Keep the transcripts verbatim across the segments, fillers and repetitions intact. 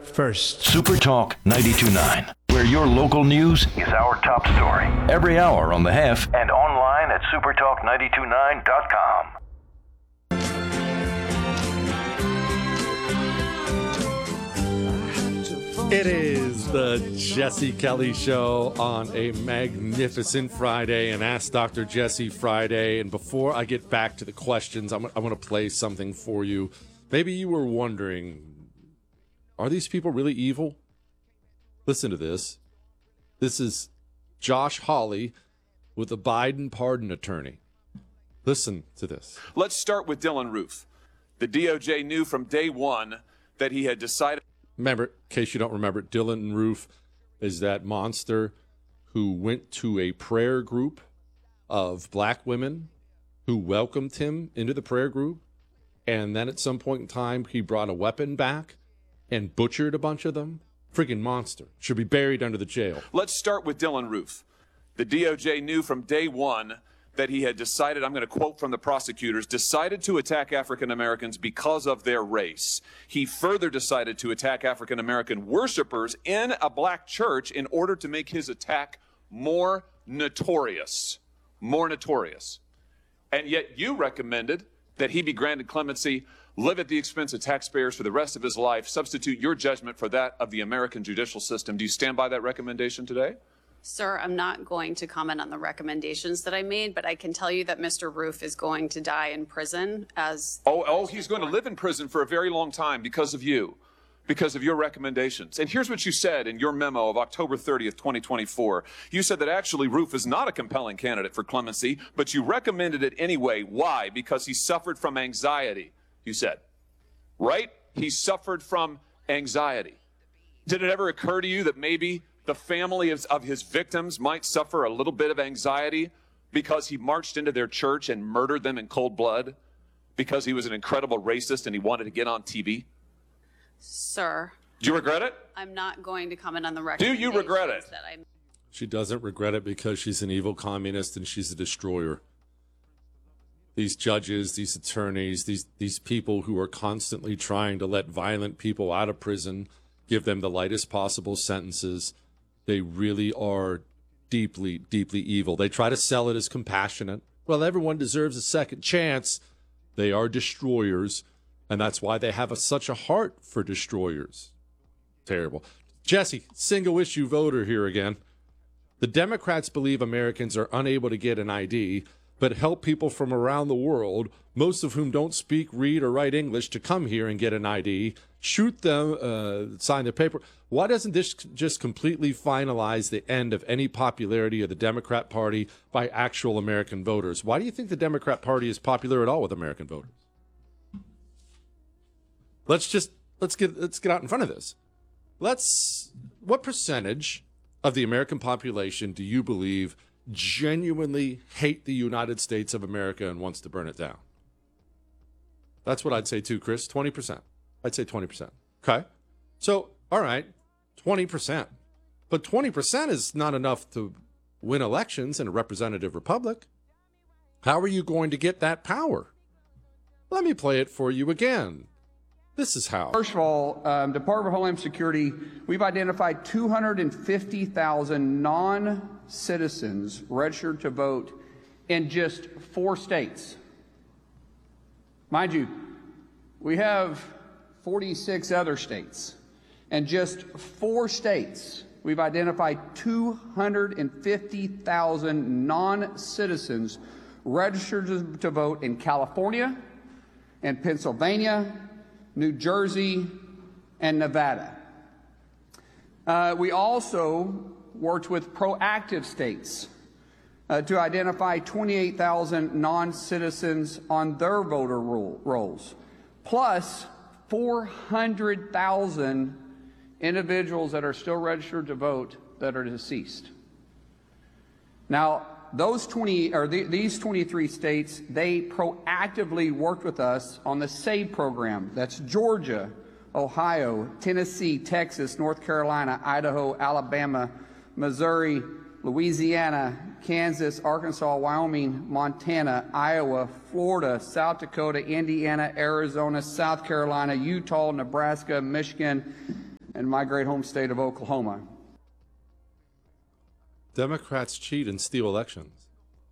first. Super Talk ninety-two point nine, where your local news is our top story. Every hour on the Half and online at super talk nine two nine dot com. It is the Jesse Kelly Show on a magnificent Friday, and Ask Doctor Jesse Friday. And before I get back to the questions, I'm, I'm going to play something for you. Maybe you were wondering, are these people really evil? Listen to this. This is Josh Hawley with the Biden pardon attorney. Listen to this. Let's start with Dylann Roof. The D O J knew from day one that he had decided. Remember, in case you don't remember, Dylann Roof is that monster who went to a prayer group of black women who welcomed him into the prayer group. And then at some point in time, he brought a weapon back and butchered a bunch of them. Freaking monster. Should be buried under the jail. Let's start with Dylann Roof. The D O J knew from day one that he had decided, I'm going to quote from the prosecutors, decided to attack African Americans because of their race. He further decided to attack African American worshipers in a black church in order to make his attack more notorious. More notorious. And yet you recommended that he be granted clemency, live at the expense of taxpayers for the rest of his life, substitute your judgment for that of the American judicial system. Do you stand by that recommendation today? Sir, I'm not going to comment on the recommendations that I made, but I can tell you that Mister Roof is going to die in prison as... Oh, oh, he's going to live in prison for a very long time because of you, because of your recommendations. And here's what you said in your memo of October thirtieth, twenty twenty-four. You said that actually Roof is not a compelling candidate for clemency, but you recommended it anyway. Why? Because he suffered from anxiety, you said. Right? He suffered from anxiety. Did it ever occur to you that maybe the family of, of his victims might suffer a little bit of anxiety because he marched into their church and murdered them in cold blood because he was an incredible racist and he wanted to get on T V? Sir. Do you regret it? I'm not going to comment on the Do recommendations. you regret it? That I... She doesn't regret it because she's an evil communist and she's a destroyer. These judges, these attorneys, these, these people who are constantly trying to let violent people out of prison, give them the lightest possible sentences, they really are deeply, deeply evil. They try to sell it as compassionate. Well, everyone deserves a second chance. They are destroyers, and that's why they have a, such a heart for destroyers. Terrible. Jesse, single-issue voter here again. The Democrats believe Americans are unable to get an I D, but help people from around the world, most of whom don't speak, read, or write English, to come here and get an I D, shoot them, uh, sign their paper. Why doesn't this just completely finalize the end of any popularity of the Democrat Party by actual American voters? Why do you think the Democrat Party is popular at all with American voters? Let's just, let's get, let's get out in front of this. Let's, what percentage of the American population do you believe genuinely hate the United States of America and wants to burn it down? That's what I'd say too, Chris. twenty percent. I'd say twenty percent. Okay. So, all right, twenty percent. But twenty percent is not enough to win elections in a representative republic. How are you going to get that power? Let me play it for you again. This is how. First of all, um, Department of Homeland Security, we've identified two hundred fifty thousand non-citizens registered to vote in just four states. Mind you, we have forty-six other states. And just four states, we've identified two hundred fifty thousand non-citizens registered to, to vote in California, in Pennsylvania, New Jersey, and Nevada. Uh, we also worked with proactive states uh, to identify twenty-eight thousand non-citizens on their voter roll, rolls, plus four hundred thousand individuals that are still registered to vote that are deceased. Now, those twenty or the, these twenty-three states, they proactively worked with us on the SAVE program. That's Georgia, Ohio, Tennessee, Texas, North Carolina, Idaho, Alabama, Missouri, Louisiana, Kansas, Arkansas, Wyoming, Montana, Iowa, Florida, South Dakota, Indiana, Arizona, South Carolina, Utah, Nebraska, Michigan, in my great home state of Oklahoma. Democrats cheat and steal elections.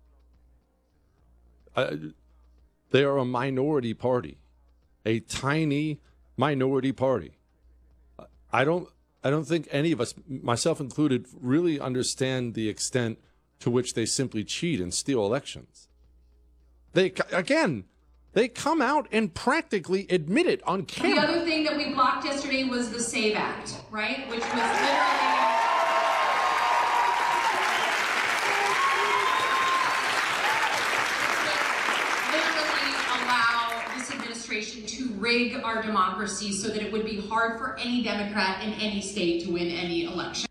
I, they are a minority party, a tiny minority party. I don't, I don't think any of us, myself included, really understand the extent to which they simply cheat and steal elections. They, again, they come out and practically admit it on camera. The other thing that we blocked yesterday was the SAVE Act, right? Which was literally... to rig our democracy so that it would be hard for any Democrat in any state to win any election.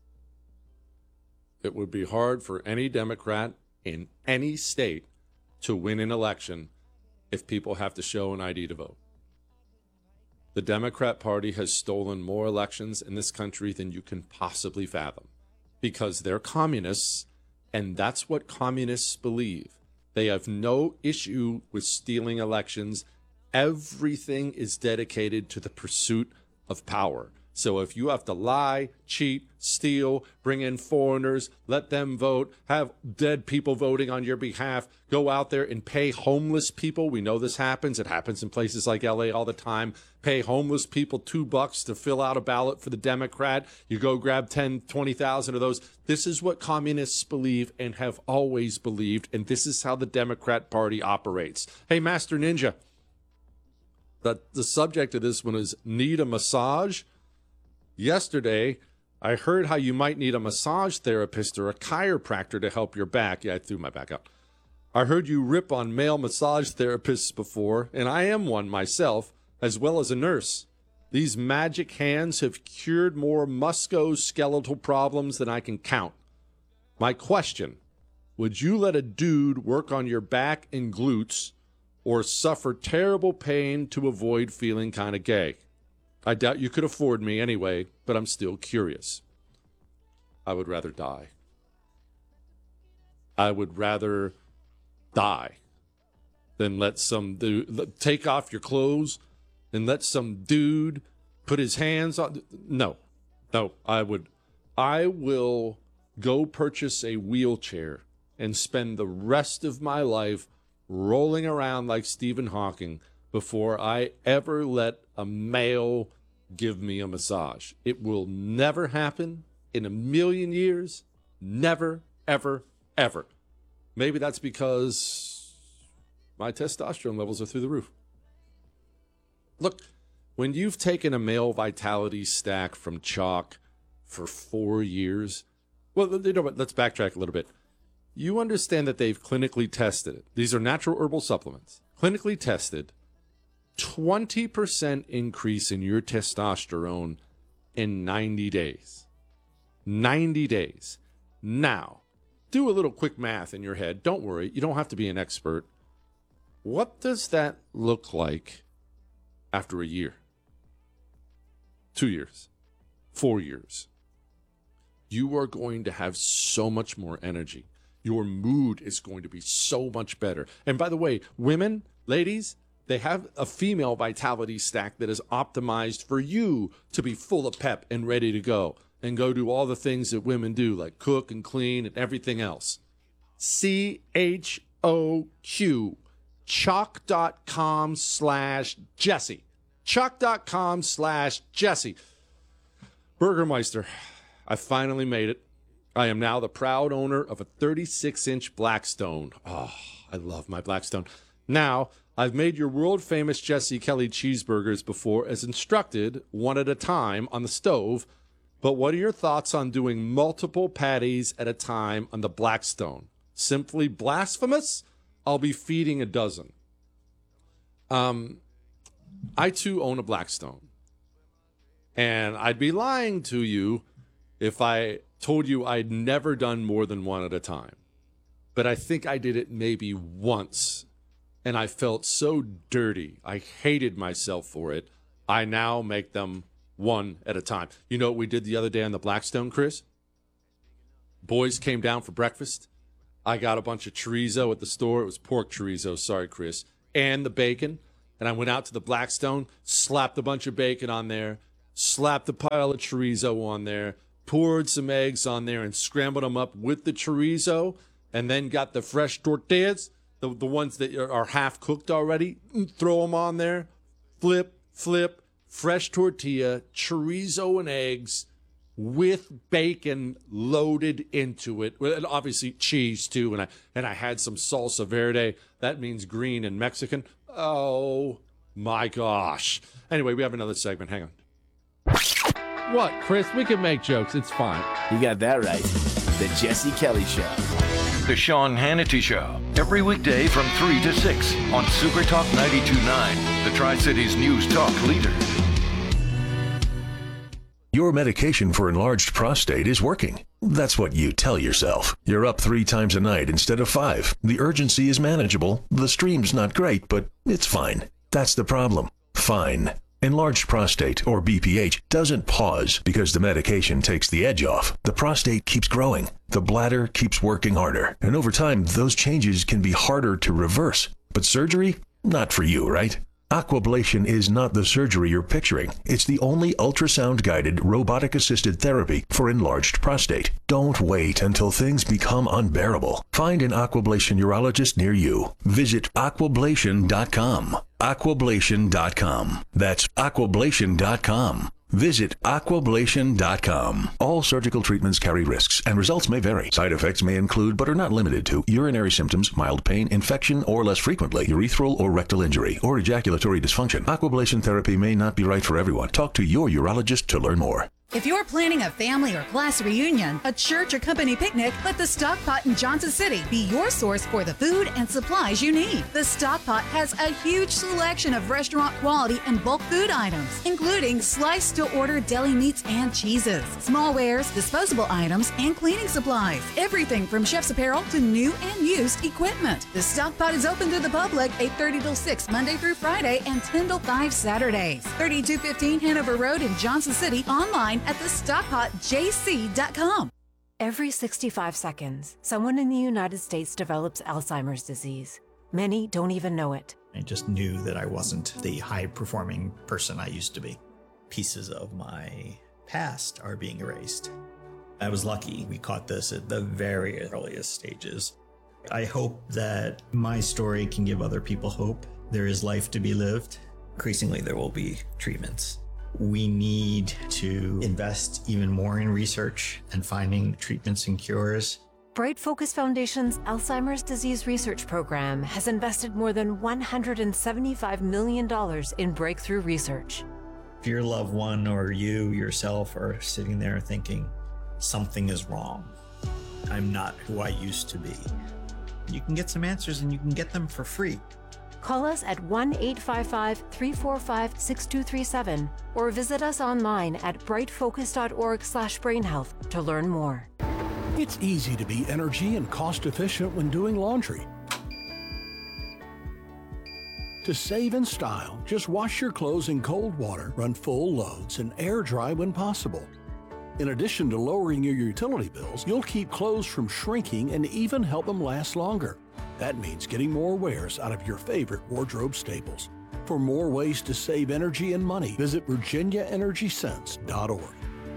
It would be hard for any Democrat in any state to win an election if people have to show an I D to vote. The Democrat Party has stolen more elections in this country than you can possibly fathom because they're communists, and that's what communists believe. They have no issue with stealing elections. Everything is dedicated to the pursuit of power. So if you have to lie, cheat, steal, bring in foreigners, let them vote, have dead people voting on your behalf, go out there and pay homeless people. We know this happens. It happens in places like L A all the time. Pay homeless people two bucks to fill out a ballot for the Democrat. You go grab ten, twenty thousand of those. This is what communists believe and have always believed. And this is how the Democrat Party operates. Hey, Master Ninja. That the subject of this one is need a massage. Yesterday, I heard how you might need a massage therapist or a chiropractor to help your back. Yeah, I threw my back out. I heard you rip on male massage therapists before, and I am one myself, as well as a nurse. These magic hands have cured more musculoskeletal problems than I can count. My question, would you let a dude work on your back and glutes or suffer terrible pain to avoid feeling kind of gay? I doubt you could afford me anyway, but I'm still curious. I would rather die. I would rather die than let some dude take off your clothes and let some dude put his hands on. No, no, I would. I will go purchase a wheelchair and spend the rest of my life rolling around like Stephen Hawking before I ever let a male give me a massage. It will never happen in a million years. Never, ever, ever. Maybe that's because my testosterone levels are through the roof. Look, when you've taken a male vitality stack from chalk for four years, well, you know what, let's backtrack a little bit. You understand that they've clinically tested it. These are natural herbal supplements. Clinically tested, twenty percent increase in your testosterone in ninety days. ninety days. Now, do a little quick math in your head. Don't worry, you don't have to be an expert. What does that look like after a year? Two years? Four years? You are going to have so much more energy. Your mood is going to be so much better. And by the way, women, ladies, they have a female vitality stack that is optimized for you to be full of pep and ready to go and go do all the things that women do, like cook and clean and everything else. C H O Q, chalk.com slash Jesse. Chalk.com slash Jesse. Burgermeister, I finally made it. I am now the proud owner of a thirty-six inch Blackstone. Oh, I love my Blackstone. Now, I've made your world-famous Jesse Kelly cheeseburgers before as instructed, one at a time on the stove. But what are your thoughts on doing multiple patties at a time on the Blackstone? Simply blasphemous? I'll be feeding a dozen. Um, I, too, own a Blackstone. And I'd be lying to you if I told you I'd never done more than one at a time. But I think I did it maybe once, and I felt so dirty. I hated myself for it. I now make them one at a time. You know what we did the other day on the Blackstone, Chris? Boys came down for breakfast. I got a bunch of chorizo at the store. It was pork chorizo, sorry, Chris, and the bacon. And I went out to the Blackstone, slapped a bunch of bacon on there, slapped a pile of chorizo on there, poured some eggs on there, and scrambled them up with the chorizo, and then got the fresh tortillas, the, the ones that are, are half cooked already, throw them on there, flip, flip, fresh tortilla, chorizo and eggs with bacon loaded into it, and obviously cheese too. And I and I had some salsa verde. That means green and Mexican. Oh my gosh! Anyway, we have another segment. Hang on. What, Chris? We can make jokes. It's fine. You got that right. The Jesse Kelly Show. The Sean Hannity Show. Every weekday from three to six on Super Talk ninety-two point nine, the Tri-Cities News Talk leader. Your medication for enlarged prostate is working. That's what you tell yourself. You're up three times a night instead of five. The urgency is manageable. The stream's not great, but it's fine. That's the problem. Fine. Enlarged prostate, or B P H, doesn't pause because the medication takes the edge off. The prostate keeps growing. The bladder keeps working harder. And over time, those changes can be harder to reverse. But surgery? Not for you, right? Aquablation is not the surgery you're picturing. It's the only ultrasound-guided, robotic-assisted therapy for enlarged prostate. Don't wait until things become unbearable. Find an Aquablation urologist near you. Visit aquablation dot com. aquablation dot com. That's aquablation dot com. Visit aquablation dot com. All surgical treatments carry risks, and results may vary. Side effects may include, but are not limited to, urinary symptoms, mild pain, infection, or less frequently, urethral or rectal injury, or ejaculatory dysfunction. Aquablation therapy may not be right for everyone. Talk to your urologist to learn more. If you're planning a family or class reunion, a church or company picnic, let the Stock Pot in Johnson City be your source for the food and supplies you need. The Stock Pot has a huge selection of restaurant quality and bulk food items, including sliced to order deli meats and cheeses, small wares, disposable items, and cleaning supplies. Everything from chef's apparel to new and used equipment. The Stock Pot is open to the public eight thirty till six Monday through Friday and ten till five Saturdays. thirty-two fifteen Hanover Road in Johnson City, online at the stock pot j c dot com. Every sixty-five seconds, someone in the United States develops Alzheimer's disease. Many don't even know it. I just knew that I wasn't the high-performing person I used to be. Pieces of my past are being erased. I was lucky we caught this at the very earliest stages. I hope that my story can give other people hope. There is life to be lived. Increasingly, there will be treatments. We need to invest even more in research and finding treatments and cures. Bright Focus Foundation's Alzheimer's Disease Research Program has invested more than one hundred seventy-five million dollars in breakthrough research. If your loved one or you yourself are sitting there thinking, something is wrong, I'm not who I used to be, you can get some answers and you can get them for free. Call us at one eight five five, three four five, six two three seven or visit us online at bright focus dot org slash brain health to learn more. It's easy to be energy and cost efficient when doing laundry. To save in style, just wash your clothes in cold water, run full loads, and air dry when possible. In addition to lowering your utility bills, you'll keep clothes from shrinking and even help them last longer. That means getting more wears out of your favorite wardrobe staples. For more ways to save energy and money, visit virginia energy sense dot org.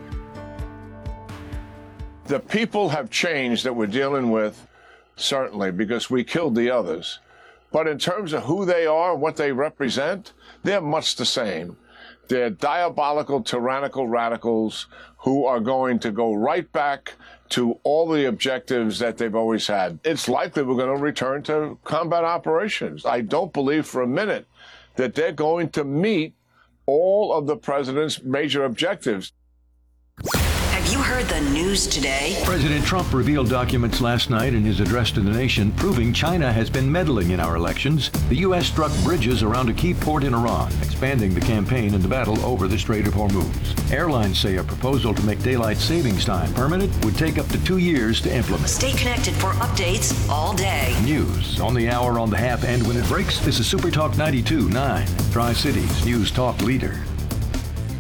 The people have changed that we're dealing with, certainly, because we killed the others. But in terms of who they are and what they represent, they're much the same. They're diabolical, tyrannical radicals who are going to go right back to all the objectives that they've always had. It's likely we're going to return to combat operations. I don't believe for a minute that they're going to meet all of the president's major objectives. Have you heard the news today? President Trump revealed documents last night in his address to the nation proving China has been meddling in our elections. The U S struck bridges around a key port in Iran, expanding the campaign in the battle over the Strait of Hormuz. Airlines say a proposal to make daylight savings time permanent would take up to two years to implement. Stay connected for updates all day. News on the hour, on the half, and when it breaks. This is Super Talk ninety-two point nine, Tri-Cities News Talk leader.